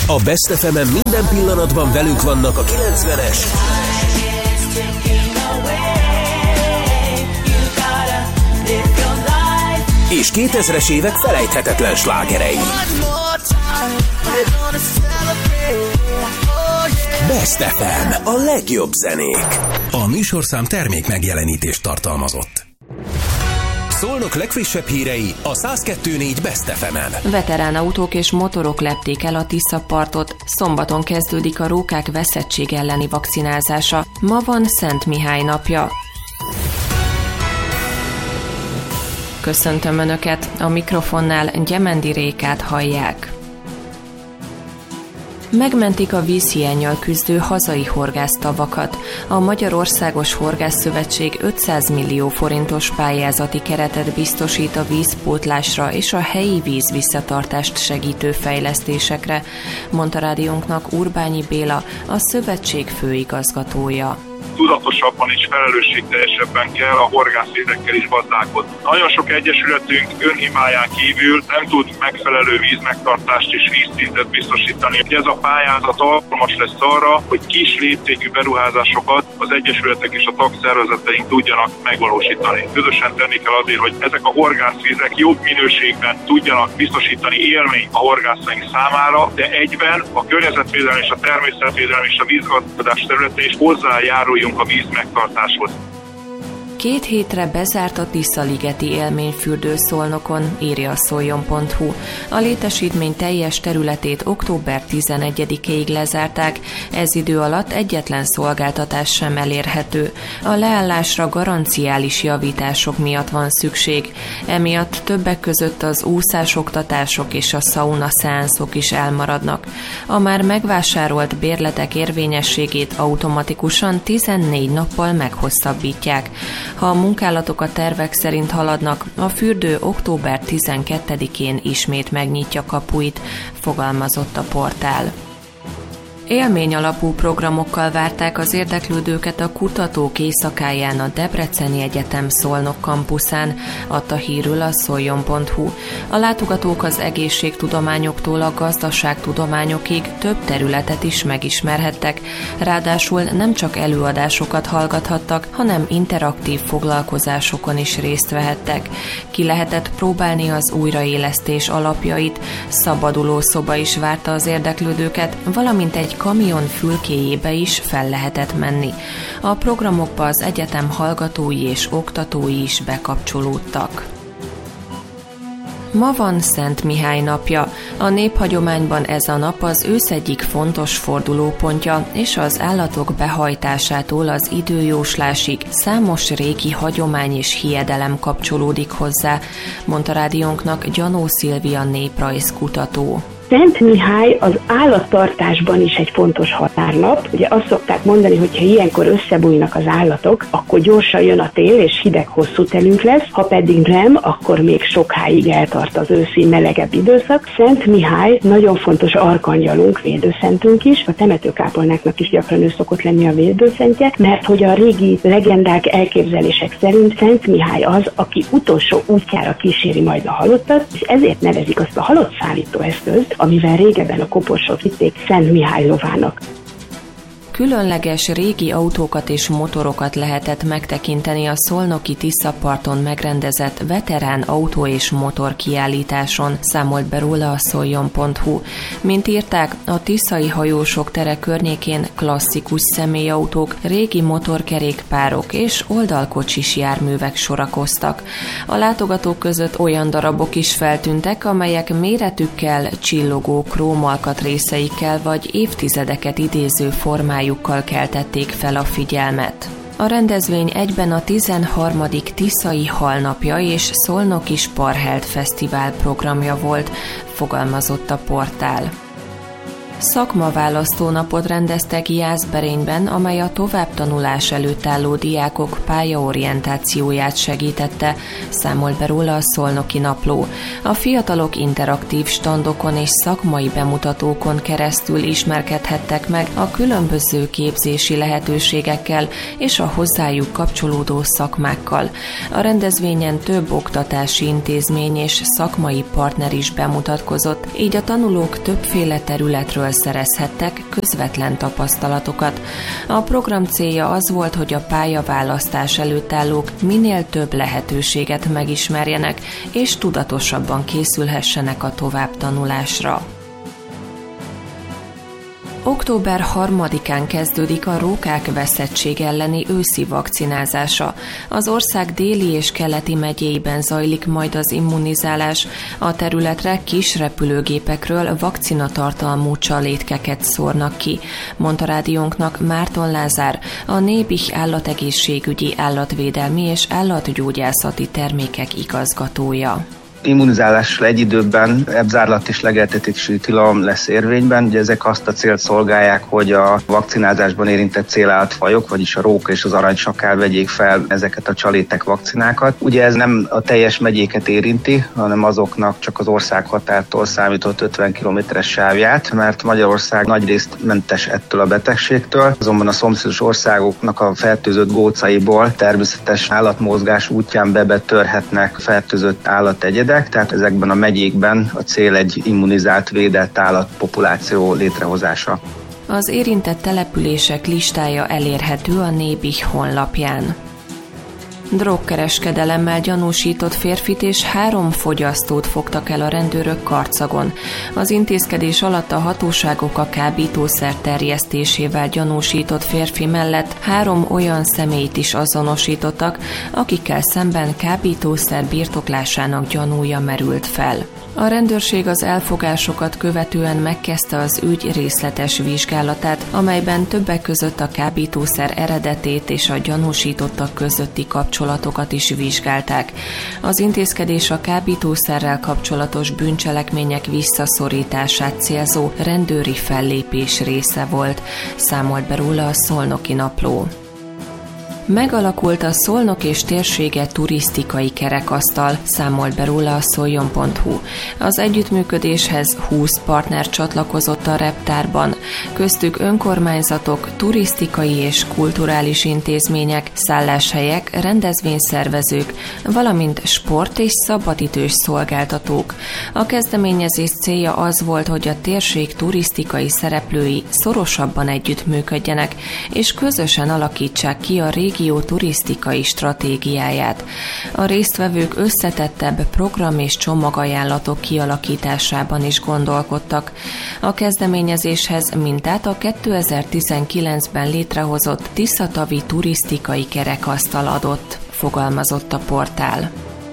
A Best FM-en minden pillanatban velünk vannak a 90-es és 2000-es évek felejthetetlen slágerei. Best FM, a legjobb zenék. A műsorszám termék megjelenítést tartalmazott. Szolnok legfrissebb hírei a 102.4 Best FM-en. Veterán autók és motorok lepték el a Tisza-partot. Szombaton kezdődik a rókák veszettség elleni vakcinázása. Ma van Szent Mihály napja. Köszöntöm Önöket, a mikrofonnál Gyemendi Rékát hallják. Megmentik a vízhiánnyal küzdő hazai horgásztavakat. A Magyarországos Horgászszövetség 500 millió forintos pályázati keretet biztosít a vízpótlásra és a helyi víz visszatartást segítő fejlesztésekre, mondta rádiónknak Urbányi Béla, a szövetség főigazgatója. Tudatosabban és felelősségteljesebben kell a horgászvizekkel is gazdálkodni. Nagyon sok egyesületünk önhimáján kívül nem tud megfelelő vízmegtartást és vízszintet biztosítani. Ez a pályázat alkalmas lesz arra, hogy kis léptékű beruházásokat az egyesületek és a tagszervezeteink tudjanak megvalósítani. Közösen tenni kell azért, hogy ezek a horgászvizek jobb minőségben tudjanak biztosítani élményt a horgászaink számára, de egyben a környezetvédelem és a természetvédelem és a vízgazdálkodás területén is hozzájáruljon a víz megtartáshoz. 2 hétre bezárt a Tiszaligeti élményfürdő Szolnokon, írja a szoljon.hu. A létesítmény teljes területét október 11-ig lezárták, ez idő alatt egyetlen szolgáltatás sem elérhető. A leállásra garanciális javítások miatt van szükség, emiatt többek között az úszásoktatások és a szauna szeánszok is elmaradnak. A már megvásárolt bérletek érvényességét automatikusan 14 nappal meghosszabbítják. Ha a munkálatok a tervek szerint haladnak, a fürdő október 12-én ismét megnyitja kapuit, fogalmazott a portál. Élmény alapú programokkal várták az érdeklődőket a kutatók éjszakáján a Debreceni Egyetem Szolnok kampuszán, adta hírül a szoljon.hu. A látogatók az egészségtudományoktól a gazdaságtudományokig több területet is megismerhettek, ráadásul nem csak előadásokat hallgathattak, hanem interaktív foglalkozásokon is részt vehettek. Ki lehetett próbálni az újraélesztés alapjait, szabaduló szoba is várta az érdeklődőket, valamint egy kamion fülkéjébe is fel lehetett menni. A programokba az egyetem hallgatói és oktatói is bekapcsolódtak. Ma van Szent Mihály napja. A néphagyományban ez a nap az ősz egyik fontos fordulópontja, és az állatok behajtásától az időjóslásig számos régi hagyomány és hiedelem kapcsolódik hozzá, mondta rádiónknak Gyanó Szilvia néprajzkutató. Szent Mihály az állattartásban is egy fontos határnap. Ugye azt szokták mondani, hogy ha ilyenkor összebújnak az állatok, akkor gyorsan jön a tél, és hideg hosszú telünk lesz, ha pedig nem, akkor még sokáig eltart az őszi melegebb időszak. Szent Mihály nagyon fontos arkangyalunk, védőszentünk is, a temetőkápolnáknak is gyakran ő szokott lenni a védőszentje, mert hogy a régi legendák, elképzelések szerint Szent Mihály az, aki utolsó útjára kíséri majd a halottat, és ezért nevezik azt a halottszállító eszközt, amivel régebben a koporsót vitték Szent Mihály lovának. Különleges régi autókat és motorokat lehetett megtekinteni a szolnoki Tisza-parton megrendezett veterán autó és motor kiállításon, számolt be róla a szoljon.hu. Mint írták, a tiszai hajósok tere környékén klasszikus személyautók, régi motorkerékpárok és oldalkocsis járművek sorakoztak. A látogatók között olyan darabok is feltűntek, amelyek méretükkel, csillogó krómalkatrészekkel vagy évtizedeket idéző formájukkal keltették fel a figyelmet. A rendezvény egyben a 13. Tiszai Halnapja és Szolnoki Sparhelt Fesztivál programja volt, fogalmazott a portál. Szakmaválasztó napot rendeztek Jászberényben, amely a továbbtanulás előtt álló diákok pályaorientációját segítette, számolt be róla a Szolnoki Napló. A fiatalok interaktív standokon és szakmai bemutatókon keresztül ismerkedhettek meg a különböző képzési lehetőségekkel és a hozzájuk kapcsolódó szakmákkal. A rendezvényen több oktatási intézmény és szakmai partner is bemutatkozott, így a tanulók többféle területről szerezhettek közvetlen tapasztalatokat. A program célja az volt, hogy a pályaválasztás előtt állók minél több lehetőséget megismerjenek, és tudatosabban készülhessenek a továbbtanulásra. Október 3-án kezdődik a rókák veszettség elleni őszi vakcinázása. Az ország déli és keleti megyéiben zajlik majd az immunizálás. A területre kis repülőgépekről vakcinatartalmú csalétkeket szórnak ki, mondta rádiónknak Márton Lázár, a Nébih állategészségügyi, állatvédelmi és állatgyógyászati termékek igazgatója. Immunizálással egy időben ebzárlat és legeltetési tilalom lesz érvényben. Ugye ezek azt a célt szolgálják, hogy a vakcinázásban érintett célállatfajok, vagyis a róka és az aranysakál vegyék fel ezeket a csalétek vakcinákat. Ugye ez nem a teljes megyéket érinti, hanem azoknak csak az országhatártól számított 50 kilométeres sávját, mert Magyarország nagyrészt mentes ettől a betegségtől. Azonban a szomszédos országoknak a fertőzött gócaiból természetes állatmozgás útján betörhetnek fertőzött állategyedek. Tehát ezekben a megyékben a cél egy immunizált, védett állatpopuláció létrehozása. Az érintett települések listája elérhető a Nébih honlapján. Drogkereskedelemmel gyanúsított férfit és 3 fogyasztót fogtak el a rendőrök Karcagon. Az intézkedés alatt a hatóságok a kábítószer terjesztésével gyanúsított férfi mellett 3 olyan személyt is azonosítottak, akikkel szemben kábítószer birtoklásának gyanúja merült fel. A rendőrség az elfogásokat követően megkezdte az ügy részletes vizsgálatát, amelyben többek között a kábítószer eredetét és a gyanúsítottak közötti kapcsolatokat is vizsgálták. Az intézkedés a kábítószerrel kapcsolatos bűncselekmények visszaszorítását célzó rendőri fellépés része volt, számolt be róla a Szolnoki Napló. Megalakult a Szolnok és térsége turisztikai kerekasztal, számolt be róla a szoljon.hu. Az együttműködéshez 20 partner csatlakozott a reptárban, köztük önkormányzatok, turisztikai és kulturális intézmények, szálláshelyek, rendezvényszervezők, valamint sport- és szabadidős szolgáltatók. A kezdeményezés célja az volt, hogy a térség turisztikai szereplői szorosabban együttműködjenek, és közösen alakítsák ki a régió turisztikai stratégiáját. A résztvevők összetettebb program és csomagajánlatok kialakításában is gondolkodtak. A kezdeményezéshez mintát a 2019-ben létrehozott Tiszatavi turisztikai kerekasztal adott, fogalmazott a portál.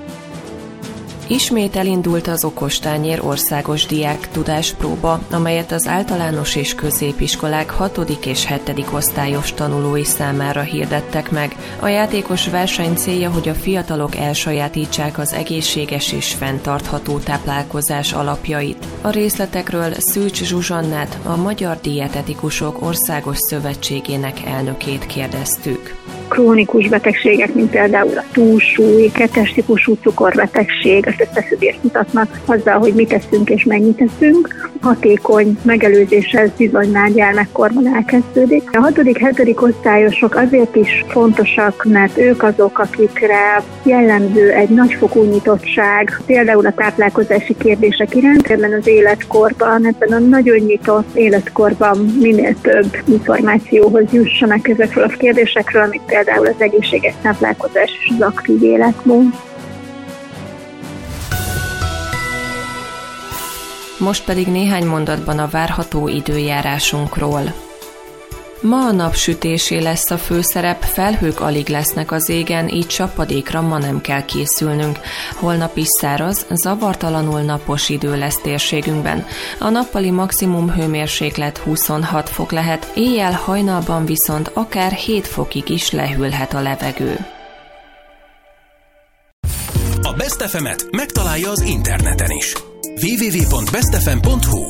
Ismét elindult az okostányér országos diák tudáspróba, amelyet az általános és középiskolák 6. és 7. osztályos tanulói számára hirdettek meg. A játékos verseny célja, hogy a fiatalok elsajátítsák az egészséges és fenntartható táplálkozás alapjait. A részletekről Szűcs Zsuzsannát, a Magyar Dietetikusok Országos Szövetségének elnökét kérdeztük. Krónikus betegségek, mint például a túlsúly, 2-es típusú cukorbetegség, ezt összefüggést mutatnak azzal, hogy mit teszünk és mennyit teszünk. Hatékony megelőzéssel bizony már gyermekkorban elkezdődik. A 6.-7. osztályosok azért is fontosak, mert ők azok, akikre jellemző egy nagyfokú nyitottság, például a táplálkozási kérdések iránt, ebben az életkorban, ebben a nagyon nyitott életkorban minél több információhoz jussanak ezekről a kérdésekről, mint például az egészséges táplálkozás és az aktív életmód. Most pedig néhány mondatban a várható időjárásunkról. Ma a napsütésé lesz a főszerep, felhők alig lesznek az égen, így csapadékra ma nem kell készülnünk. Holnap is száraz, zavartalanul napos idő lesz térségünkben. A nappali maximum hőmérséklet 26 fok lehet, éjjel hajnalban viszont akár 7 fokig is lehűlhet a levegő. A Best FM-et megtalálja az interneten is. www.bestfm.hu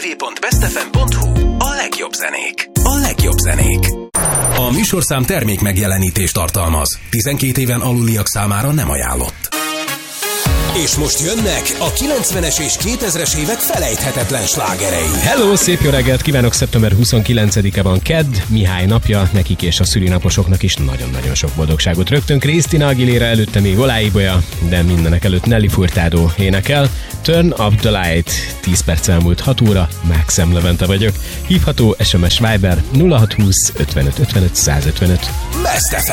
A legjobb zenék. A legjobb zenék. A műsorszám termék megjelenítést tartalmaz. 12 éven aluliak számára nem ajánlott. És most jönnek a 90-es és 2000-es évek felejthetetlen slágerei. Hello, szép jó reggelt kívánok! Szeptember 29-e van kedd, Mihály napja, nekik és a szülinaposoknak is nagyon-nagyon sok boldogságot. Rögtön Christina Aguilera, előtte még Olá Ibolya, de mindenek előtt Nelly Furtado énekel. Turn up the light, 10 perc elmúlt 6 óra, Maxem Levente vagyok. Hívható SMS Viber 0620 55 55 155. Best FM.